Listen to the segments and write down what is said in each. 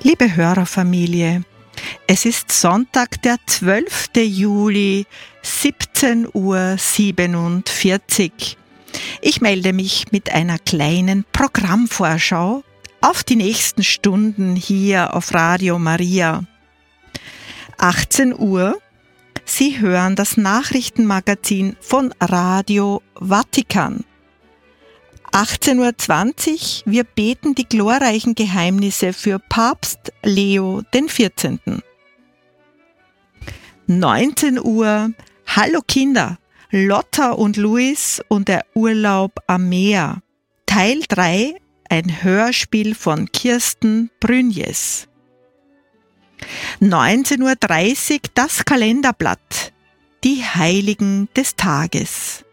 Liebe Hörerfamilie, es ist Sonntag, der 12. Juli, 17:47 Uhr. Ich melde mich mit einer kleinen Programmvorschau auf die nächsten Stunden hier auf Radio Maria. 18 Uhr, Sie hören das Nachrichtenmagazin von Radio Vatikan. 18:20 Uhr, wir beten die glorreichen Geheimnisse für Papst Leo XIV. 19 Uhr, Hallo Kinder, Lotta und Luis und der Urlaub am Meer. Teil 3, ein Hörspiel von Kirsten Brünjes. 19:30 Uhr, das Kalenderblatt, die Heiligen des Tages.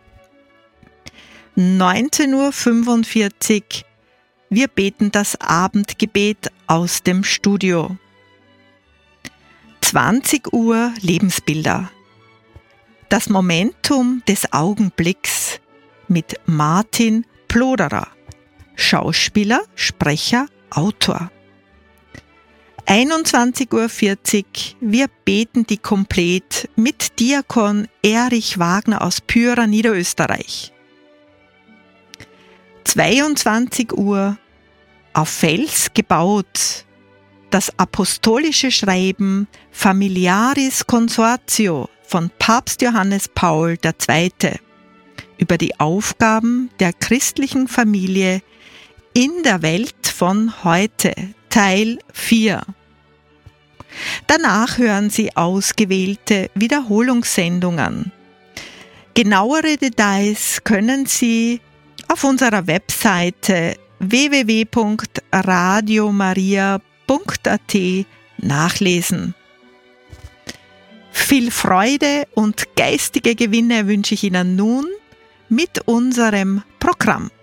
19:45 Uhr, wir beten das Abendgebet aus dem Studio. 20 Uhr, Lebensbilder. Das Momentum des Augenblicks mit Martin Ploderer, Schauspieler, Sprecher, Autor. 21:40 Uhr, wir beten die Komplett mit Diakon Erich Wagner aus Pyhra, Niederösterreich. 22 Uhr, auf Fels gebaut, das apostolische Schreiben Familiaris Consortio von Papst Johannes Paul II. Über die Aufgaben der christlichen Familie in der Welt von heute, Teil 4. Danach hören Sie ausgewählte Wiederholungssendungen. Genauere Details können Sie auf unserer Webseite www.radiomaria.at nachlesen. Viel Freude und geistige Gewinne wünsche ich Ihnen nun mit unserem Programm.